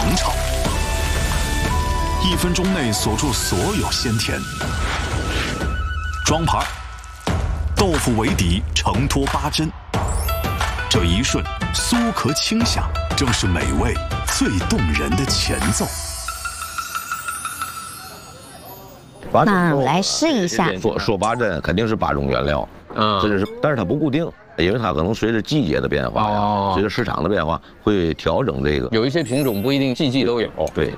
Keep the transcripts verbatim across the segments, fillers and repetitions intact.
王朝。一分钟内锁住所有鲜甜。装盘，豆腐为底，承托八珍。这一瞬，酥壳清香，正是美味最动人的前奏。 那来试一下。 说说八珍肯定是八种原料，嗯，这是，但是它不固定，因为它可能随着季节的变化呀，哦、随着市场的变化会调整这个。 有一些品种不一定季季都有。 对。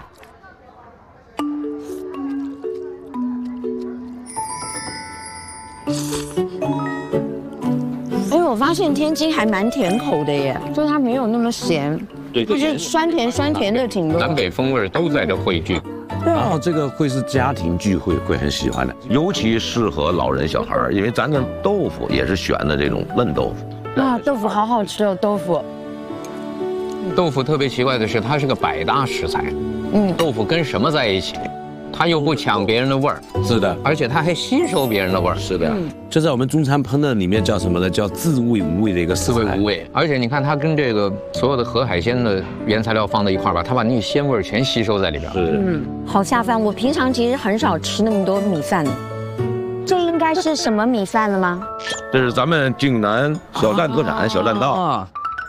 哎，我发现天津还蛮甜口的耶，就是它没有那么咸， 对， 就是酸甜酸甜的挺多。 南北风味都在这汇聚。 然后这个会是家庭聚会会很喜欢的，尤其适合老人小孩，因为咱的豆腐也是选的这种嫩豆腐。 啊，豆腐好好吃哦，豆腐。 豆腐特别奇怪的是，它是个百搭食材。嗯，豆腐跟什么在一起？它又不抢别人的味儿， 是的， 而且它还吸收别人的味儿， 是的。这在我们中餐烹饪里面叫什么呢？叫自味无味的一个食材。 自味无味，而且你看它跟这个所有的河海鲜的原材料放在一块儿吧，它把那个鲜味全吸收在里边。 是， 嗯，好下饭。我平常其实很少吃那么多米饭的。这应该是什么米饭了吗？ 这是咱们京南小站特产小栈道。啊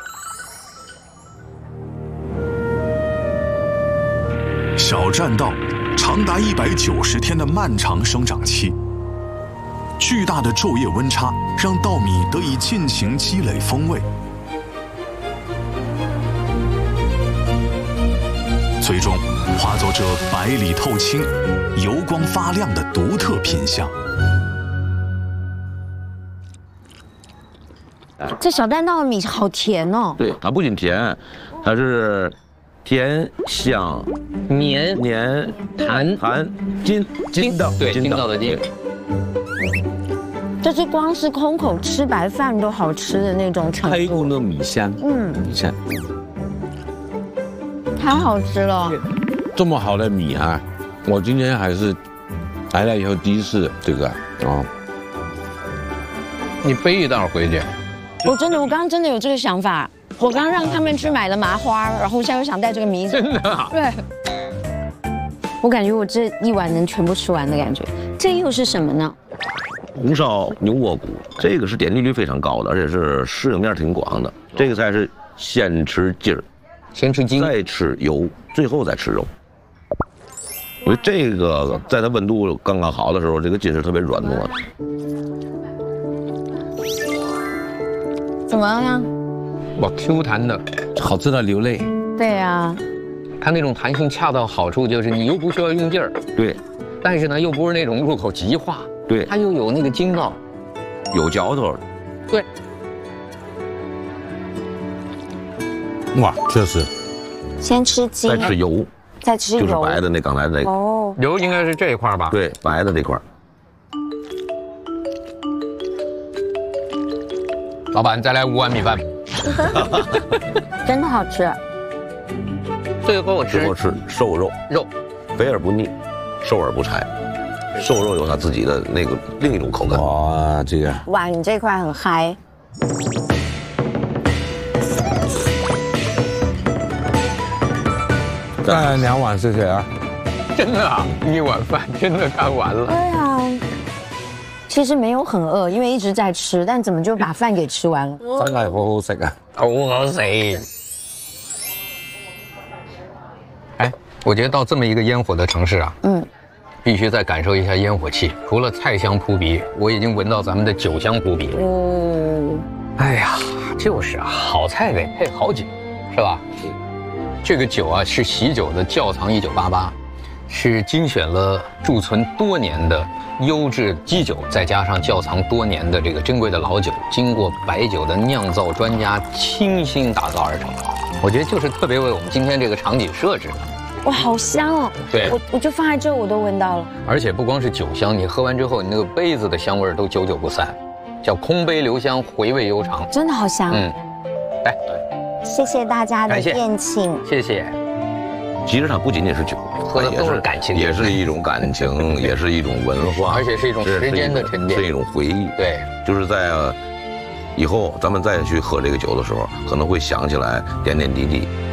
小栈道长达一百九十天的漫长生长期，巨大的昼夜温差让稻米得以尽情积累风味，最终化作这白里透青、油光发亮的独特品相。 这小栈道的米好甜哦。 对，它不仅甜，它是。甜香绵黏弹弹筋筋道， 对筋道的筋。 这是光是空口吃白饭都好吃的那种程度。 黑咕的米香，嗯，米香， 太好吃了。 这么好的米啊，我今天还是来了以后第一次这个哦。 你背一袋回去。 我真的，我刚刚真的有这个想法。我刚让他们去买了麻花，然后现在又想带这个米走。 真的啊？ 对。我感觉我这一碗能全部吃完的感觉。这又是什么呢？ 红烧牛窝骨，这个是点击率非常高的，而且是适应面挺广的。这个菜是先吃筋儿， 先吃筋， 再吃油，最后再吃肉。因为这个在它温度刚刚好的时候，这个筋是特别软糯的。 怎么样？ 哇 ，Q 弹的， 好吃到流泪。 对啊， 它那种弹性恰到好处，就是你又不需要用劲儿， 对， 但是呢又不是那种入口即化， 对， 它又有那个筋道， 有嚼头， 对。 哇，确实。 先吃筋， 再吃油， 再吃油， 就是白的那刚才那个。 哦， 油应该是这一块吧？ 对，白的这块。 老板，再来五碗米饭。 真的好吃。 最后吃， 最后吃瘦肉， 肉， 肥而不腻，瘦而不柴。瘦肉有它自己的那个另一种口感。哇，这个。 哇，你这块很嗨。 再来两碗谢谢啊。 真的啊，一碗饭真的干完了。 对啊。其实没有很饿，因为一直在吃，但怎么就把饭给吃完了？ 真係好好食啊！ 好好食。哎，我觉得到这么一个烟火的城市啊，嗯，必须再感受一下烟火气。除了菜香扑鼻，我已经闻到咱们的酒香扑鼻了。哦，哎呀，就是啊，好菜得配好酒，是吧？这个酒啊，是喜酒的窖藏一九八八，是精选了贮存多年的优质基酒，再加上窖藏多年的这个珍贵的老酒，经过白酒的酿造专家倾心打造而成。我觉得就是特别为我们今天这个场景设置的。 哇，好香哦！ 对， 我我就放在这，我都闻到了。 而且不光是酒香，你喝完之后，你那个杯子的香味都久久不散，叫空杯留香，回味悠长。 真的好香。嗯， 来， 谢谢大家的宴请， 谢谢。 其实它不仅仅是酒， 喝的都是感情， 也是一种感情，也是一种文化， 而且是一种时间的沉淀， 是一种回忆。 对， 就是在以后咱们再去喝这个酒的时候，可能会想起来点点滴滴。